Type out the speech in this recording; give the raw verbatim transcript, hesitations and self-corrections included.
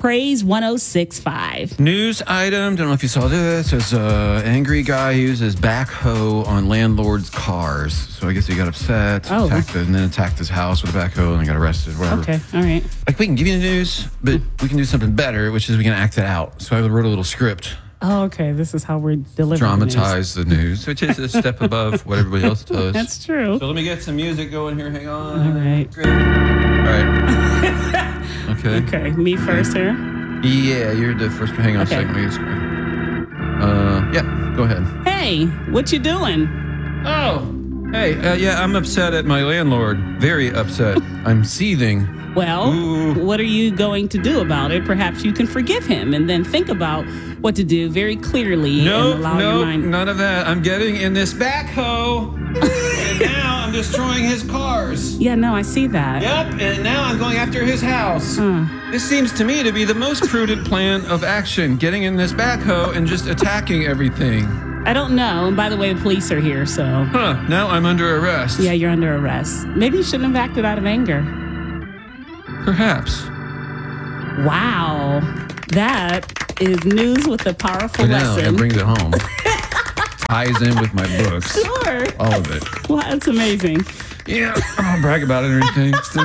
Praise one oh six point five. News item. Don't know if you saw this. There's an angry guy who uses backhoe on landlord's cars. So I guess he got upset, Oh. attacked the, and then attacked his house with a backhoe and got arrested. Whatever. Okay, all right. Like we can give you the news, but we can do something better, which is we can act it out. So I wrote a little script, Oh, okay. This is how we're delivering dramatize the news, which is a step above what everybody else does. That's true. So let me get some music going here. Hang on. All right. All right. Okay. Okay, me first here. Yeah, you're the first. Hang on Okay. a second. Let me get- Uh, yeah, go ahead. Hey, what you doing? Oh, hey, uh, yeah, I'm upset at my landlord. Very upset. I'm seething. Well, Ooh. what are you going to do about it? Perhaps you can forgive him and then think about what to do very clearly No, and allow your no, mind. none of that. I'm getting in this backhoe, and now I'm destroying his cars. Yeah, no, I see that. Yep, and now I'm going after his house. Huh. This seems to me to be the most prudent plan of action, getting in this backhoe and just attacking everything. I don't know. And by the way, the police are here, so Huh, now I'm under arrest. yeah, you're under arrest. Maybe you shouldn't have acted out of anger. Perhaps. Wow. That is news with a powerful But now lesson. it brings it home. Ties in with my books. Sure. All of it. Well, that's amazing. Yeah, I don't brag about it or anything.